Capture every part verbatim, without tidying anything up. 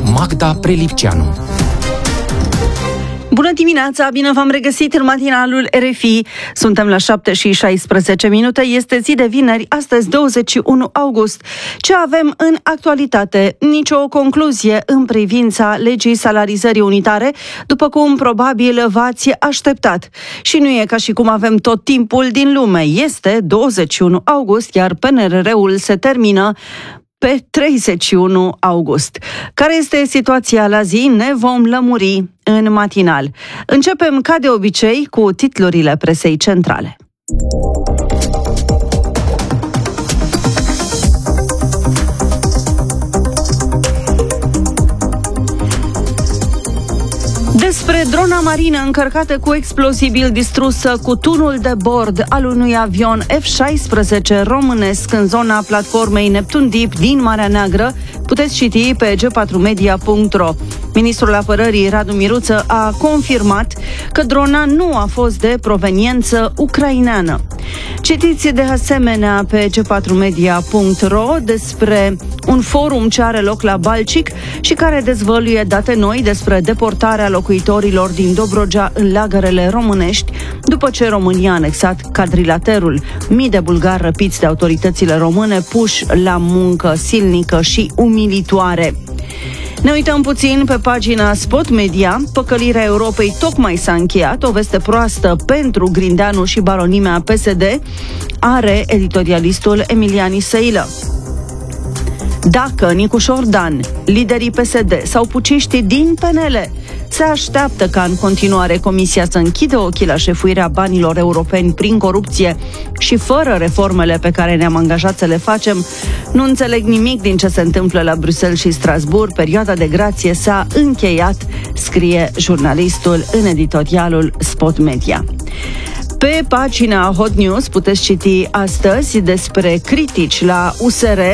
Magda Prelipceanu. Bună dimineața, bine v-am regăsit în matinalul R F I. Suntem la șapte și șaisprezece minute, este zi de vineri, astăzi douăzeci și unu august. Ce avem în actualitate? Nicio concluzie în privința legii salarizării unitare, după cum probabil v-ați așteptat. Și nu e ca și cum avem tot timpul din lume. Este douăzeci și unu august, iar P N R R-ul se termină pe treizeci și unu august. Care este situația la zi? Ne vom lămuri în matinal. Începem, ca de obicei, cu titlurile presei centrale. Despre drona marină încărcată cu explozibil distrusă cu tunul de bord al unui avion F șaisprezece românesc în zona platformei Neptun Deep din Marea Neagră, puteți citi pe g patru media punct ro. Ministrul Apărării Radu Miruță a confirmat că drona nu a fost de proveniență ucraineană. Citiți de asemenea pe g patru media punct ro despre un forum ce are loc la Balcic și care dezvăluie date noi despre deportarea locuitorilor din Dobrogea în lagărele românești, după ce România a anexat Cadrilaterul. Mii de bulgari răpiți de autoritățile române, puși la muncă silnică și umilitoare. Ne uităm puțin pe pagina Spot Media. Păcălirea Europei tocmai s-a încheiat. O veste proastă pentru Grindeanu și baronimea P S D, are editorialistul Emilian Isăilă. Dacă Nicușor Dan, liderii P S D sau puciștii din P N L se așteaptă ca în continuare Comisia să închidă ochii la șefuirea banilor europeni prin corupție și fără reformele pe care ne-am angajat să le facem, nu înțeleg nimic din ce se întâmplă la Bruxelles și Strasbourg. Perioada de grație s-a încheiat, scrie jurnalistul în editorialul Spot Media. Pe pagina Hot News puteți citi astăzi despre critici la U S R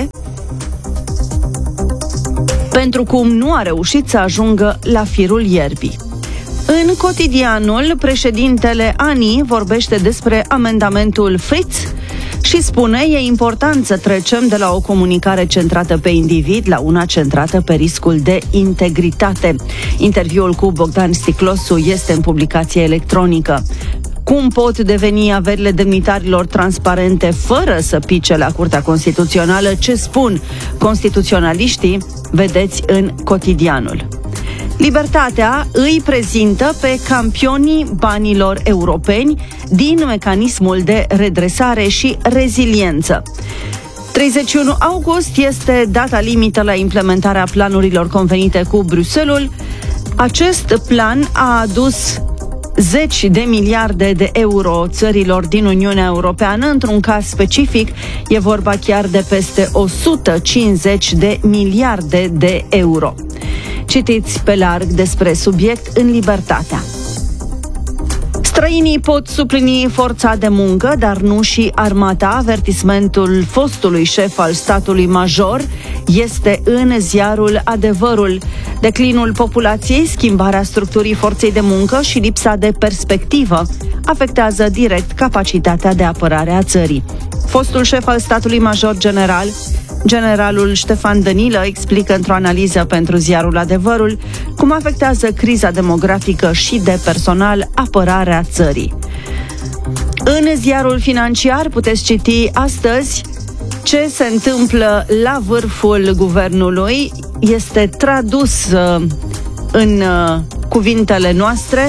pentru cum nu a reușit să ajungă la firul ierbii. În Cotidianul, președintele A N I vorbește despre amendamentul Fritz și spune: e important să trecem de la o comunicare centrată pe individ la una centrată pe riscul de integritate. Interviul cu Bogdan Sticlosu este în publicație electronică. Cum pot deveni averile demnitarilor transparente fără să pice la Curtea Constituțională? Ce spun constituționaliștii? Vedeți în Cotidianul. Libertatea îi prezintă pe campionii banilor europeni din mecanismul de redresare și reziliență. treizeci și unu august este data limită la implementarea planurilor convenite cu Bruxelles. Acest plan a adus zeci de miliarde de euro țărilor din Uniunea Europeană. Într-un caz specific, e vorba chiar de peste o sută cincizeci de miliarde de euro. Citiți pe larg despre subiect în Libertatea. Străinii pot suplini forța de muncă, dar nu și armata. Avertismentul fostului șef al statului major este în ziarul Adevărul. Declinul populației, schimbarea structurii forței de muncă și lipsa de perspectivă afectează direct capacitatea de apărare a țării. Fostul șef al statului major general, generalul Ștefan Dănilă, explică într-o analiză pentru ziarul Adevărul cum afectează criza demografică și de personal apărarea țării. În ziarul Financiar puteți citi astăzi ce se întâmplă la vârful guvernului. Este tradus uh, în uh, cuvintele noastre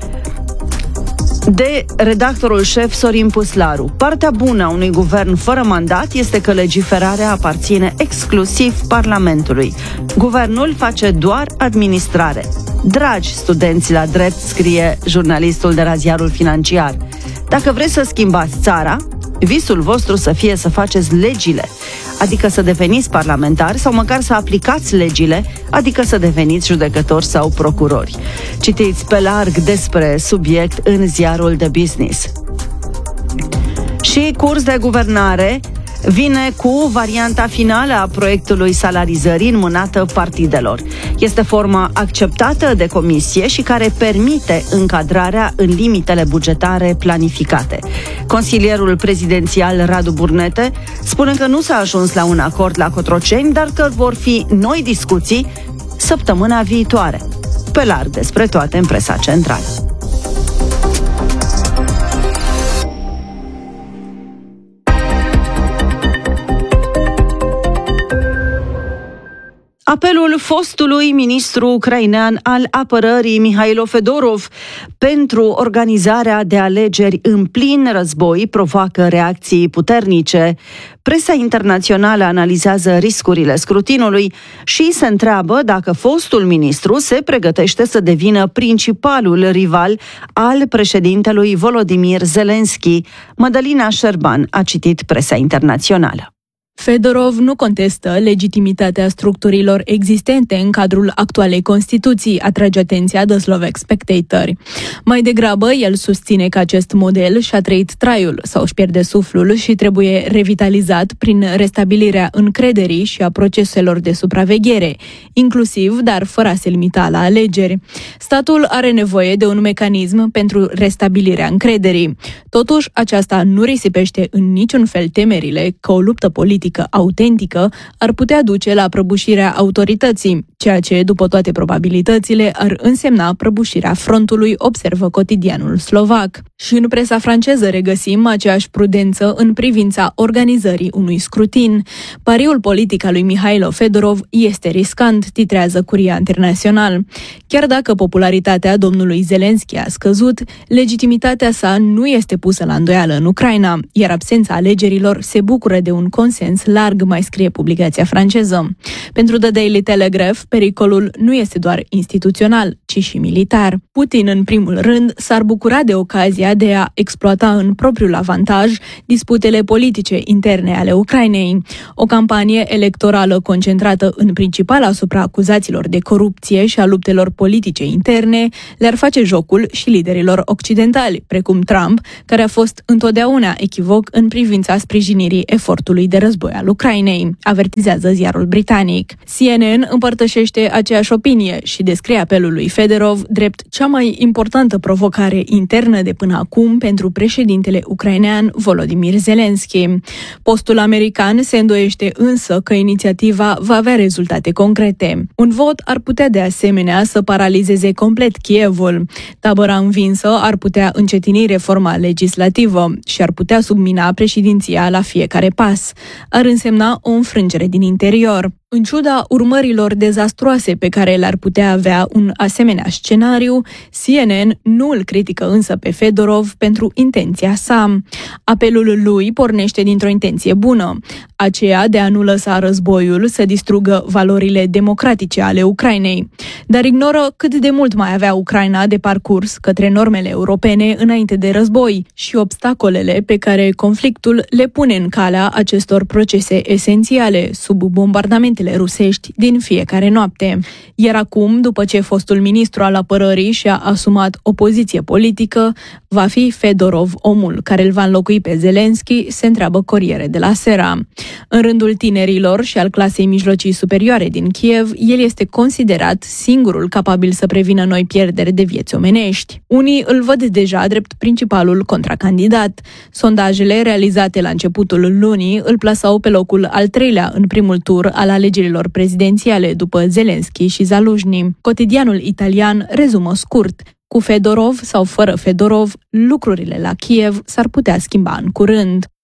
de redactorul șef Sorin Puslaru. Partea bună a unui guvern fără mandat este că legiferarea aparține exclusiv Parlamentului. Guvernul face doar administrare. Dragi studenți la drept, scrie jurnalistul de la ziarul Financiar, dacă vreți să schimbați țara, visul vostru să fie să faceți legile, adică să deveniți parlamentari sau măcar să aplicați legile, adică să deveniți judecători sau procurori. Citiți pe larg despre subiect în ziarul The Business. Și curs de guvernare vine cu varianta finală a proiectului salarizării înmânată partidelor. Este forma acceptată de comisie și care permite încadrarea în limitele bugetare planificate. Consilierul prezidențial Radu Burnete spune că nu s-a ajuns la un acord la Cotroceni, dar că vor fi noi discuții săptămâna viitoare. Pe larg despre toate în presa centrală. Apelul fostului ministru ucrainean al apărării Mihailo Fedorov pentru organizarea de alegeri în plin război provoacă reacții puternice. Presa internațională analizează riscurile scrutinului și se întreabă dacă fostul ministru se pregătește să devină principalul rival al președintelui Volodymyr Zelensky. Mădălina Șerban a citit presa internațională. Fedorov nu contestă legitimitatea structurilor existente în cadrul actualei Constituții, atrage atenția The Slovak Spectator. Mai degrabă, el susține că acest model și-a trăit traiul sau își pierde suflul și trebuie revitalizat prin restabilirea încrederii și a proceselor de supraveghere, inclusiv, dar fără a se limita la alegeri. Statul are nevoie de un mecanism pentru restabilirea încrederii. Totuși, aceasta nu risipește în niciun fel temerile că o luptă politică autentică ar putea duce la prăbușirea autorității, ceea ce, după toate probabilitățile, ar însemna prăbușirea frontului, observă cotidianul slovac. Și în presa franceză regăsim aceeași prudență în privința organizării unui scrutin. Pariul politic al lui Mihailo Fedorov este riscant, titrează Curia Internațional. Chiar dacă popularitatea domnului Zelensky a scăzut, legitimitatea sa nu este pusă la îndoială în Ucraina, iar absența alegerilor se bucură de un consens larg, mai scrie publicația franceză. Pentru The Daily Telegraph, pericolul nu este doar instituțional, ci și militar. Putin, în primul rând, s-ar bucura de ocazia de a exploata în propriul avantaj disputele politice interne ale Ucrainei. O campanie electorală concentrată în principal asupra acuzațiilor de corupție și a luptelor politice interne le-ar face jocul și liderilor occidentali, precum Trump, care a fost întotdeauna echivoc în privința sprijinirii efortului de război al Ucrainei, avertizează ziarul britanic. C N N împărtășește aceeași opinie și descrie apelul lui Fedorov drept cea mai importantă provocare internă de până acum pentru președintele ucrainean Volodymyr Zelensky. Postul american se îndoiește însă că inițiativa va avea rezultate concrete. Un vot ar putea de asemenea să paralizeze complet Kievul. Tabăra învinsă ar putea încetini reforma legislativă și ar putea submina președinția la fiecare pas. Ar însemna o înfrângere din interior. În ciuda urmărilor dezastruoase pe care le-ar putea avea un asemenea scenariu, C N N nu îl critică însă pe Fedorov pentru intenția sa. Apelul lui pornește dintr-o intenție bună, aceea de a nu lăsa războiul să distrugă valorile democratice ale Ucrainei, dar ignoră cât de mult mai avea Ucraina de parcurs către normele europene înainte de război și obstacolele pe care conflictul le pune în calea acestor procese esențiale sub bombardamente rusești din fiecare noapte. Iar acum, după ce fostul ministru al apărării și-a asumat o poziție politică, va fi Fedorov omul care îl va înlocui pe Zelensky, se întreabă Corriere de la Sera. În rândul tinerilor și al clasei mijlocii superioare din Kiev, el este considerat singurul capabil să prevină noi pierderi de vieți omenești. Unii îl văd deja drept principalul contracandidat. Sondajele realizate la începutul lunii îl plasau pe locul al treilea în primul tur al alegerilor prezidențiale după Zelensky și Zaluzhny. Cotidianul italian rezumă scurt: cu Fedorov sau fără Fedorov, lucrurile la Kiev s-ar putea schimba în curând.